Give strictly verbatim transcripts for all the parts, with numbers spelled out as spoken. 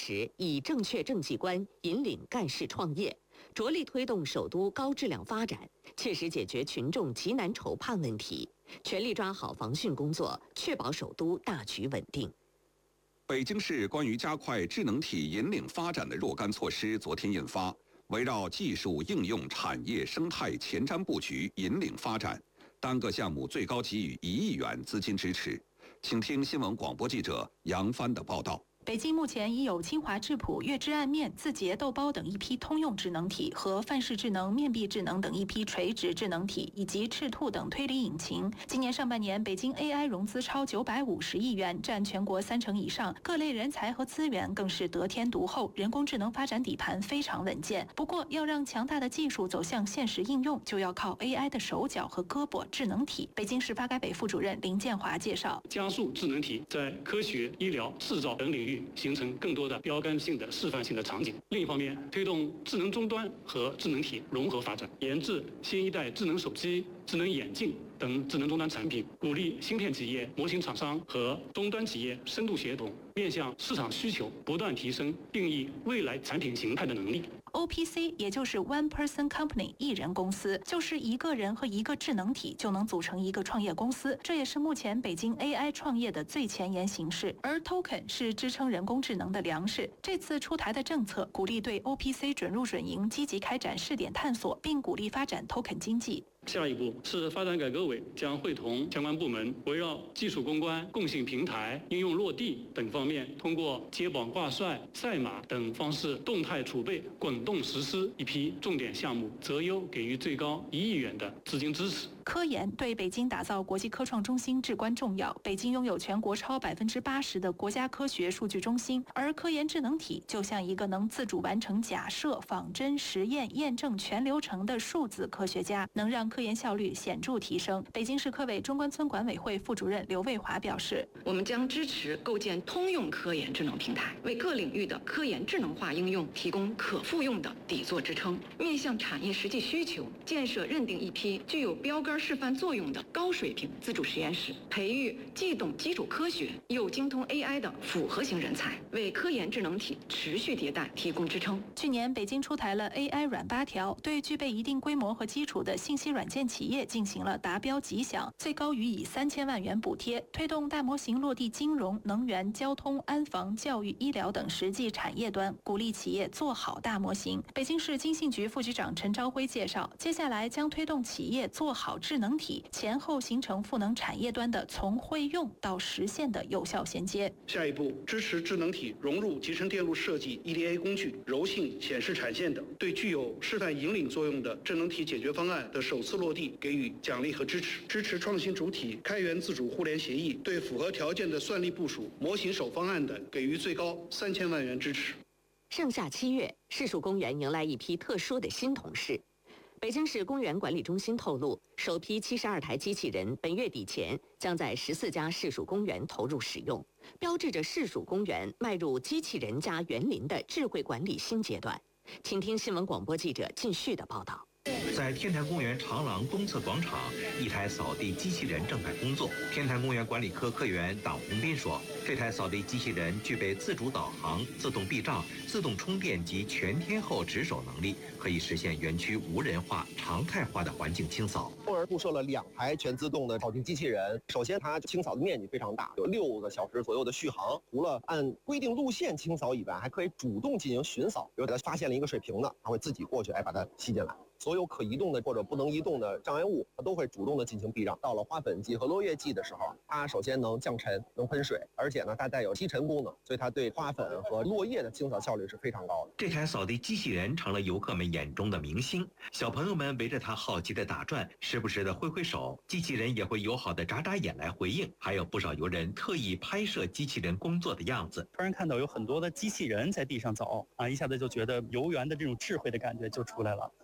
时以正确政绩观引领干事创业，着力推动首都高质量发展，切实解决群众急难愁盼问题，全力抓好防汛工作，确保首都大局稳定。 北京市关于加快智能体引领发展的若干措施昨天印发，围绕技术应用、产业生态前瞻布局引领发展，单个项目最高给予一亿元资金支持。请听新闻广播记者杨帆的报道。 北京目前已有清华智谱、月之暗面、字节豆包等一批通用智能体和范氏智能、面壁智能等一批垂直智能体，以及赤兔等推理引擎。今年上半年，北京 A I 融资超九百五十亿元，占全国三成以上，各类人才和资源更是得天独厚，人工智能发展底盘非常稳健。不过，要让强大的技术走向现实应用，就要靠 A I 的手脚和胳膊智能体。北京市发改委副主任林建华介绍， 加速智能体在科学、医疗、制造等领域形成更多的标杆性的示范性的场景。另一方面，推动智能终端和智能体融合发展，研制新一代智能手机、智能眼镜等智能终端产品，鼓励芯片企业、模型厂商和终端企业深度协同，面向市场需求，不断提升定义未来产品形态的能力。 O P C 也就是 One Person Company 一人公司，就是一个人和一个智能体就能组成一个创业公司，这也是目前北京 A I 创业的最前沿形式。而 Token 是支撑人工智能的粮食，这次出台的政策鼓励对 O P C 准入准营积极开展试点探索，并鼓励发展 Token 经济。 下一步是发展改革委将会同相关部门，围绕技术攻关、共性平台、应用落地等方面，通过接榜挂帅、赛马等方式动态储备、滚动实施一批重点项目，择优给予最高一亿元的资金支持。 科研对北京打造国际科创中心至关重要。北京拥有全国超百分之八十的国家科学数据中心，而科研智能体就像一个能自主完成假设、仿真、实验、验证全流程的数字科学家，能让科研效率显著提升。北京市科委中关村管委会副主任刘卫华表示， 我们将支持构建通用科研智能平台，为各领域的科研智能化应用提供可复用的底座支撑，面向产业实际需求，建设认定一批具有标杆示范作用的高水平自主实验室，培育既懂基础科学又精通 A I 的复合型人才，为科研智能体持续迭代提供支撑。 去年北京出台了 A I 软八条，对具备一定规模和基础的信息软件企业进行了达标吉祥，最高予以三千万元补贴，推动大模型落地金融、能源、交通、安防、教育、医疗等实际产业端，鼓励企业做好大模型。北京市经信局副局长陈朝辉介绍，接下来将推动企业做好智能体，前后形成赋能产业端的从会用到实现的有效衔接。 下一步，支持智能体融入集成电路设计、E D A 工具、柔性显示产线等，对具有示范引领作用的智能体解决方案的首次落地给予奖励和支持。支持创新主体开源自主互联协议，对符合条件的算力部署、模型首方案等给予最高三千万元支持。 盛夏七月，市属公园迎来一批特殊的新同事。北京市公园管理中心透露，首批七十二台机器人本月底前将在十四家市属公园投入使用，标志着市属公园迈入机器人加园林的智慧管理新阶段。请听新闻广播记者靳旭的报道。 在天坛公园长廊东侧广场，一台扫地机器人正在工作。天坛公园管理科科员党洪斌说，这台扫地机器人具备自主导航、自动避障、自动充电及全天候值守能力，可以实现园区无人化、常态化的环境清扫。 公园布设了两台全自动的扫地机器人，首先它清扫的面积非常大，有六个小时左右的续航。除了按规定路线清扫以外，还可以主动进行巡扫，比如它发现了一个水瓶呢，它会自己过去，哎，把它吸进来。所有可移动的或者不能移动的障碍物，它都会主动的进行避让。到了花粉季和落叶季的时候，它首先能降尘、能喷水，而且呢，它带有吸尘功能，所以它对花粉和落叶的清扫效率是非常高的。 这台扫地机器人成了游客们眼中的明星，小朋友们围着它好奇的打转，时不时的挥挥手，机器人也会友好的眨眨眼来回应。还有不少游人特意拍摄机器人工作的样子。 突然看到有很多的机器人在地上走啊，一下子就觉得游园的这种智慧的感觉就出来了，觉得特别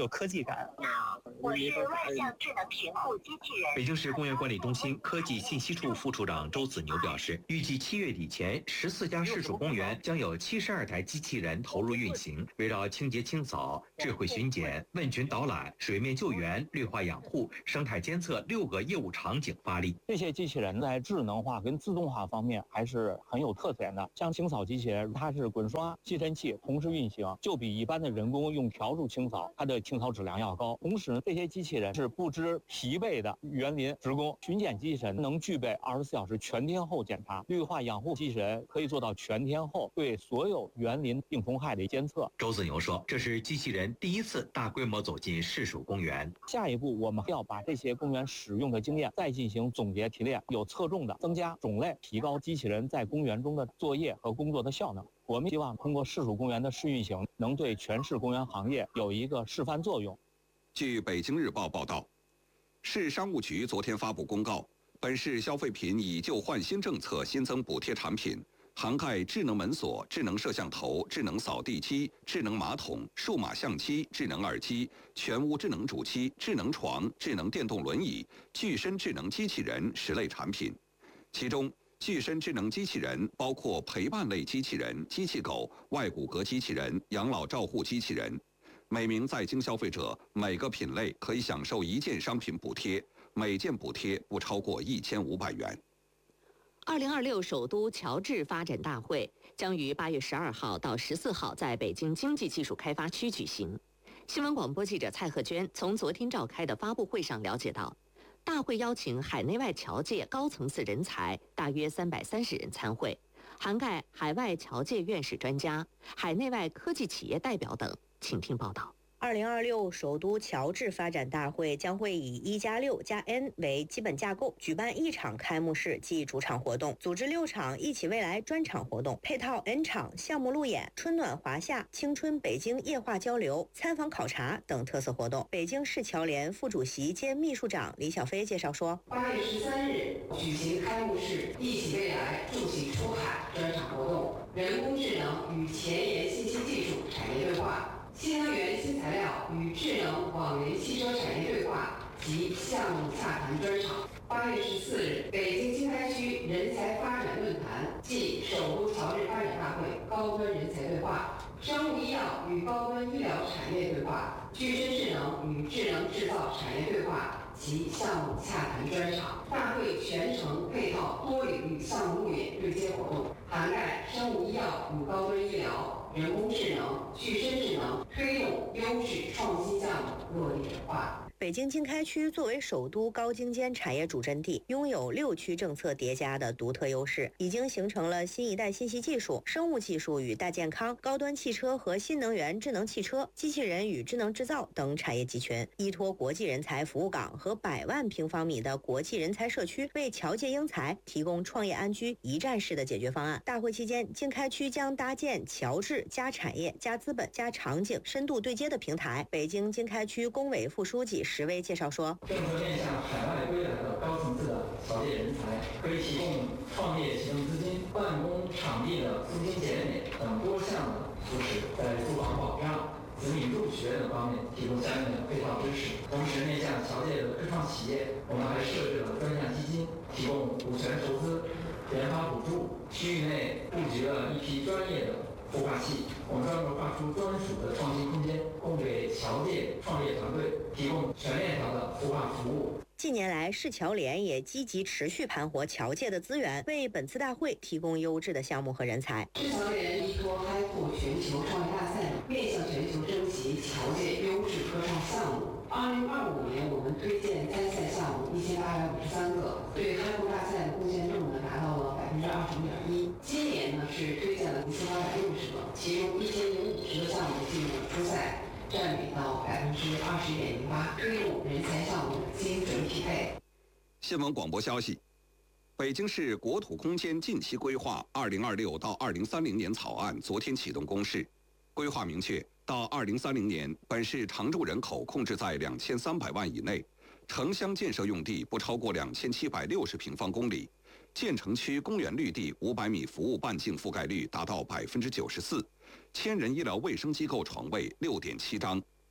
有科技感。 我是万象智能巡护机器人。 北京市公园管理中心科技信息处副处长周子牛表示，预计七月底前，十四家市属公园将有七十二台机器人投入运行，围绕清洁清扫、智慧巡检、问询导览、水面救援、绿化养护、生态监测六个业务场景发力。 这些机器人在智能化跟自动化方面还是很有特点的。像清扫机器人，它是滚刷、吸尘器同时运行，就比一般的人工用笤帚清扫，它的清扫质量要高。同时，这些机器人是不知疲惫的园林职工。巡检机器人能具备二十四小时全天候检查，绿化养护机器人可以做到全天候对所有园林病虫害的监测。 周子牛说，这是机器人第一次大规模走进市属公园。 下一步，我们要把这些公园使用的经验再进行总结提炼，有侧重的增加种类，提高机器人在公园中的作业和工作的效能。我们希望通过市属公园的试运行，能对全市公园行业有一个示范作用。 据北京日报报道，市商务局昨天发布公告，本市消费品以旧换新政策新增补贴产品，涵盖智能门锁、智能摄像头、智能扫地机、智能马桶、数码相机、智能耳机、全屋智能主机、智能床、智能电动轮椅、具身智能机器人十类产品。其中，具身智能机器人包括陪伴类机器人、机器狗、外骨骼机器人、养老照护机器人。每名在京消费者每个品类可以享受一件商品补贴，每件补贴不超过一千五百元。 二零二六首都乔治发展大会将于八月十二号到十四号在北京经济技术开发区举行。新闻广播记者蔡鹤娟从昨天召开的发布会上了解到，大会邀请海内外侨界高层次人才大约三百三十人参会，涵盖海外侨界院士专家、海内外科技企业代表等。请听报道。 二零二六首都乔治发展大会将会以一加六加 N 为基本架构，举办一场开幕式暨主场活动，组织六场一起未来专场活动，配套 N 场项目路演、春暖华夏、青春北京夜话交流、参访考察等特色活动。北京市侨联副主席兼秘书长李小飞介绍说， 八月十三日举行开幕式一起未来筑起出海专场活动，人工智能与前沿信息技术产业对话，新能源新材料与智能网联汽车产业对话及项目洽谈专场。八月十四日，北京经开区人才发展论坛暨首都乔治发展大会高端人才对话，生物医药与高端医疗产业对话，具身智能与智能制造产业对话及项目洽谈专场。大会全程配套多领域项目路演对接活动，涵盖生物医药与高端医疗、人工智能、具身智能，推动优质创新项目落地转化。 北京经开区作为首都高精尖产业主阵地，拥有六区政策叠加的独特优势，已经形成了新一代信息技术、生物技术与大健康、高端汽车和新能源智能汽车、机器人与智能制造等产业集群。依托国际人才服务港和百万平方米的国际人才社区，为侨界英才提供创业安居一站式的解决方案。大会期间，经开区将搭建侨智加产业加资本加场景深度对接的平台。北京经开区工委副书记石威介绍说， 政策面向海外归来的高层次的侨界人才，可以提供创业启动资金、办公场地的租金减免等多项的扶持，在住房保障、子女入学等方面提供相应的配套支持。同时，面向侨界的科创企业，我们还设置了专项基金，提供股权投资、研发补助，区域内布局了一批专业的孵化器，我们专门划出专属的创新空间，供给侨界创业团队提供全链条的孵化服务。 近年来，市侨联也积极持续盘活侨界的资源，为本次大会提供优质的项目和人才。 市侨联依托开拓全球创业大赛，面向全球征集侨界优质科创项目。二零二五年，我们推荐参赛项目一千八百五十三个，对开拓大赛的贡献度呢达到了百分之二十五点一。今年呢是推荐了一千八百六十个，其中一千零五十个项目进入了初赛，占比到百分之二十点零八，推动人才项目精准匹配。 新闻广播消息：北京市国土空间近期规划二零二六到二零三零年草案昨天启动公示，规划明确，到二零三零年，本市常住人口控制在两千三百万以内，城乡建设用地不超过两千七百六十平方公里，建成区公园绿地五百米服务半径覆盖率达到百分之九十四，千人医疗卫生机构床位六点七张。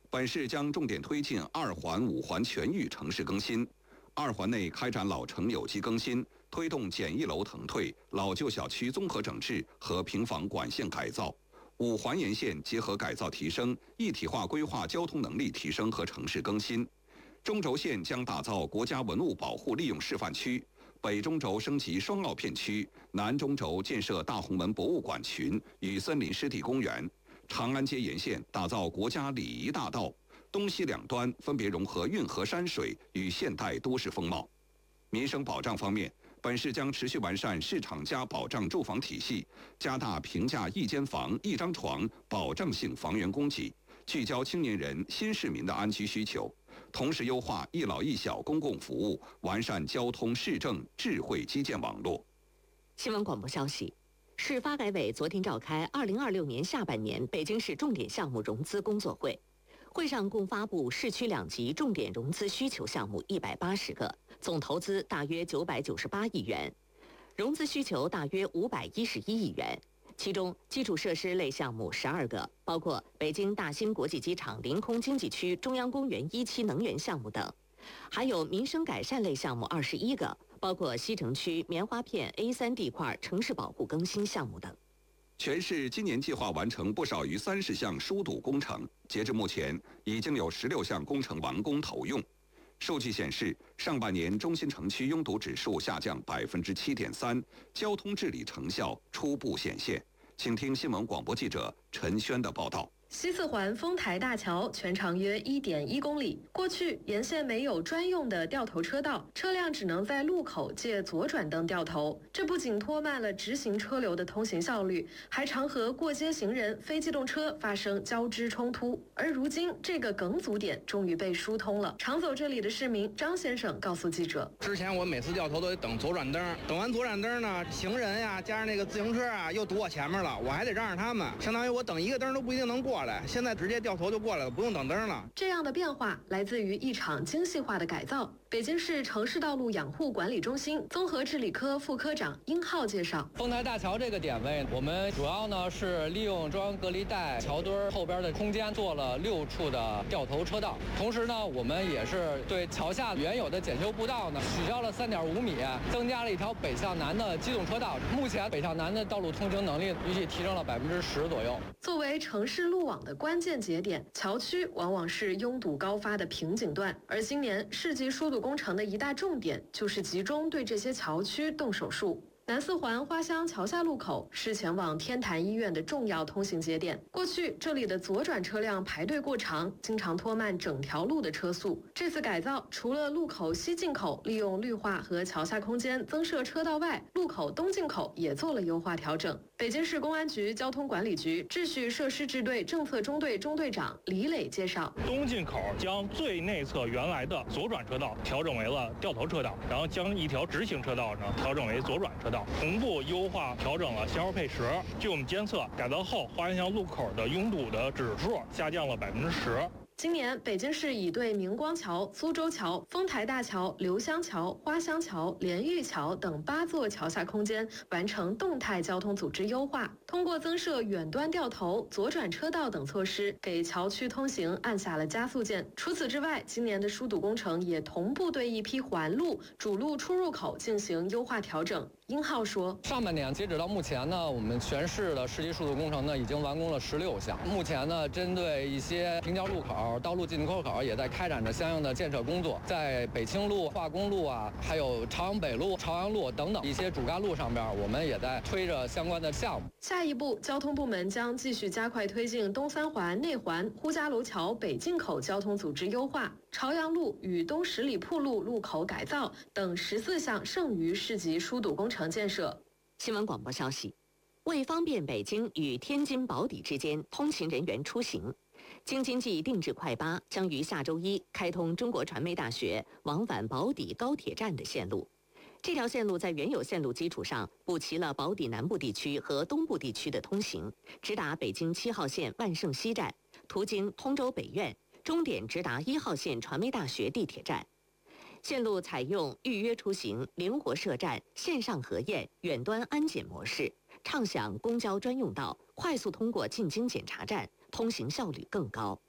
本市将重点推进二环、五环全域城市更新。二环内开展老城有机更新，推动简易楼腾退、老旧小区综合整治和平房管线改造。五环沿线结合改造提升，一体化规划交通能力提升和城市更新。中轴线将打造国家文物保护利用示范区，北中轴升级双奥片区，南中轴建设大红门博物馆群与森林湿地公园。长安街沿线打造国家礼仪大道，东西两端分别融合运河山水与现代都市风貌。民生保障方面，本市将持续完善市场加保障住房体系，加大平价一间房一张床保障性房源供给，聚焦青年人、新市民的安居需求，同时优化一老一小公共服务，完善交通市政智慧基建网络。 新闻广播消息，市发改委昨天召开二零二六年下半年北京市重点项目融资工作会，会上共发布市区两级重点融资需求项目一百八十个，总投资大约九百九十八亿元，融资需求大约五百一十一亿元。其中，基础设施类项目十二个，包括北京大兴国际机场临空经济区中央公园一期能源项目等；还有民生改善类项目二十一个，包括西城区棉花片 A 三 地块城市保护更新项目等。 全市今年计划完成不少于三十项疏堵工程，截至目前，已经有十六项工程完工投用。数据显示，上半年中心城区拥堵指数下降百分之七点三，交通治理成效初步显现。请听新闻广播记者陈轩的报道。 西四环丰台大桥全长约 一点一公里，过去沿线没有专用的掉头车道，车辆只能在路口借左转灯掉头，这不仅拖慢了直行车流的通行效率，还常和过街行人、非机动车发生交织冲突。而如今这个梗阻点终于被疏通了。常走这里的市民张先生告诉记者， 之前我每次掉头都得等左转灯，等完左转灯呢，行人呀加上那个自行车啊又堵我前面了，我还得让着他们，相当于我等一个灯都不一定能过。现在直接掉头就过来了，不用等灯了。 这样的变化来自于一场精细化的改造。北京市城市道路养护管理中心综合治理科副科长殷浩介绍， 丰台大桥这个点位，我们主要呢是利用中央隔离带桥墩后边的空间做了六处的掉头车道，同时呢，我们也是对桥下原有的检修步道呢取消了三点五米，增加了一条北向南的机动车道。目前北向南的道路通行能力预计提升了百分之十左右。 作为城市路网的关键节点，桥区往往是拥堵高发的瓶颈段，而今年市级疏堵工程的一大重点就是集中对这些桥区动手术。南四环花乡桥下路口是前往天坛医院的重要通行节点，过去这里的左转车辆排队过长，经常拖慢整条路的车速。这次改造，除了路口西进口利用绿化和桥下空间增设车道外，路口东进口也做了优化调整。北京市公安局交通管理局秩序设施支队政策中队中队长李磊介绍， 东进口将最内侧原来的左转车道调整为了掉头车道，然后将一条直行车道呢调整为左转车道，同步优化调整了信号配时。据我们监测，改造后花园巷路口的拥堵的指数下降了百分之十。 今年，北京市已对明光桥、苏州桥、丰台大桥、刘湘桥、花乡桥、连峪桥等八座桥下空间完成动态交通组织优化，通过增设远端掉头、左转车道等措施，给桥区通行按下了加速键。除此之外，今年的疏堵工程也同步对一批环路、主路出入口进行优化调整。殷浩说， 上半年截止到目前呢，我们全市的市级疏堵工程呢已经完工了十六项。目前呢，针对一些平交路口、道路进出口也在开展着相应的建设工作，在北清路、化工路啊，还有朝阳北路、朝阳路等等一些主干路上边，我们也在推着相关的项目。 下一步，交通部门将继续加快推进东三环、内环、呼家楼桥北进口交通组织优化、朝阳路与东十里铺路路口改造等十四项剩余市级疏堵工程建设。 新闻广播消息，为方便北京与天津宝坻之间通勤人员出行，京津冀定制快巴将于下周一开通中国传媒大学往返宝坻高铁站的线路。这条线路在原有线路基础上补齐了宝坻南部地区和东部地区的通行，直达北京七号线万盛西站，途经通州北苑，终点直达一号线传媒大学地铁站。线路采用预约出行、灵活设站、线上核验、远端安检模式，畅享公交专用道，快速通过进京检查站，通行效率更高。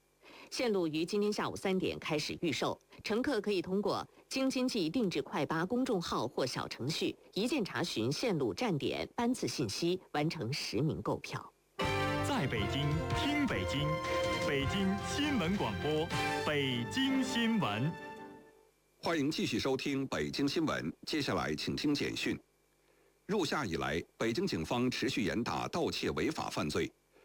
线路于今天下午三点开始预售，乘客可以通过京津冀定制快巴公众号或小程序一键查询线路站点班次信息，完成实名购票。 在北京听北京，北京新闻广播，北京新闻。 欢迎继续收听北京新闻，接下来请听简讯。入夏以来，北京警方持续严打盗窃违法犯罪。